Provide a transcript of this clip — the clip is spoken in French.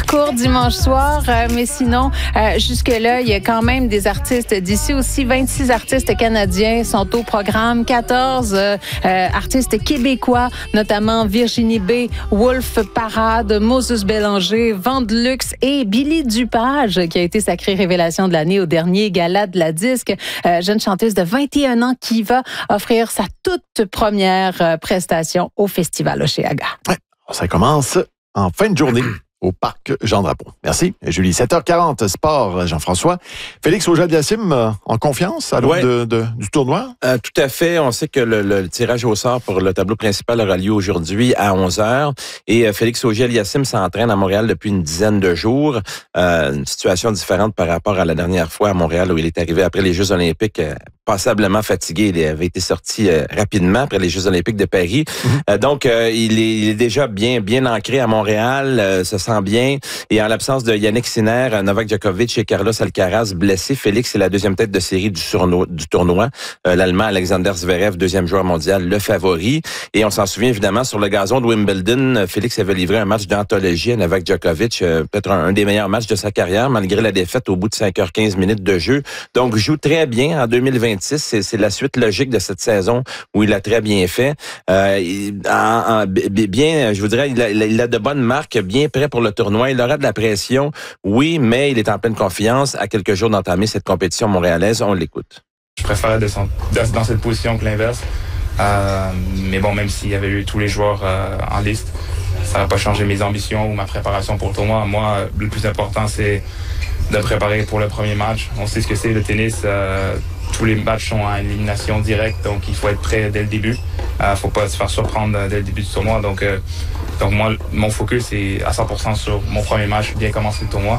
court dimanche soir, mais sinon, jusque-là, il y a quand même des artistes d'ici aussi. 26 artistes canadiens sont au programme, 14 artistes québécois, notamment Virginie B, Wolf Parade, Moses Bélanger, Vandeluxe et Billy Dupage, qui a été sacrée révélation de l'année au dernier gala de la disque. Jeune chanteuse de 21 ans qui va offrir sa toute première prestation au Festival Oshéaga. Ouais, ça commence en fin de journée au Parc Jean-Drapeau. Merci, Julie. 7h40, sport, Jean-François. Félix Auger-Aliassime, en confiance à l'aube du tournoi? Tout à fait. On sait que le tirage au sort pour le tableau principal aura lieu aujourd'hui à 11h. Et Félix Auger-Aliassime s'entraîne à Montréal depuis une dizaine de jours. Une situation différente par rapport à la dernière fois à Montréal où il est arrivé après les Jeux olympiques passablement fatigué. Il avait été sorti rapidement après les Jeux olympiques de Paris. Donc, il est déjà bien ancré à Montréal, se sent bien. Et en l'absence de Yannick Sinner, Novak Djokovic et Carlos Alcaraz blessés, Félix est la deuxième tête de série du tournoi. L'Allemand Alexander Zverev, deuxième joueur mondial, le favori. Et on s'en souvient évidemment, sur le gazon de Wimbledon, Félix avait livré un match d'anthologie à Novak Djokovic, peut-être un des meilleurs matchs de sa carrière, malgré la défaite au bout de 5h15 minutes de jeu. Donc, joue très bien en 2026. C'est la suite logique de cette saison où il a très bien fait. Bien, je vous dirais, il a de bonnes marques, bien prêt pour le tournoi. Il aura de la pression, oui, mais il est en pleine confiance. À quelques jours d'entamer cette compétition montréalaise, on l'écoute. Je préfère être dans cette position que l'inverse. Mais bon, même s'il y avait eu tous les joueurs en liste, ça n'a pas changé mes ambitions ou ma préparation pour le tournoi. Moi, le plus important, c'est de préparer pour le premier match. On sait ce que c'est le tennis. Tous les matchs sont à élimination directe, donc il faut être prêt dès le début. Faut pas se faire surprendre dès le début du tournoi. Donc moi, mon focus est à 100% sur mon premier match, bien commencer le tournoi.